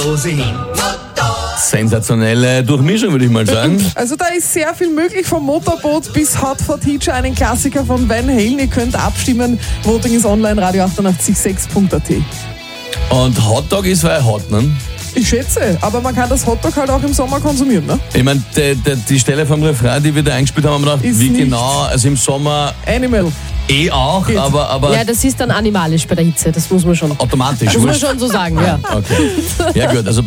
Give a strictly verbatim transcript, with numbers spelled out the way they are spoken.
Sensationelle Durchmischung, würde ich mal sagen. Also da ist sehr viel möglich, vom Motorboot bis Hot for Teacher, einen Klassiker von Van Halen. Ihr könnt abstimmen. Voting ist online, radio achtundachtzig Komma sechs Punkt a t. Und Hotdog ist weil hot, ne? Ich schätze, aber man kann das Hotdog halt auch im Sommer konsumieren, ne? Ich meine, die, die, die Stelle vom Refrain, die wir da eingespielt haben, haben wir gedacht, Ist wie nicht genau, also im Sommer Animal. eh auch, Geht. aber, aber Ja, das ist dann animalisch bei der Hitze, das muss man schon. automatisch. Das muss man wurscht. schon so sagen, ja. Okay. Ja gut, also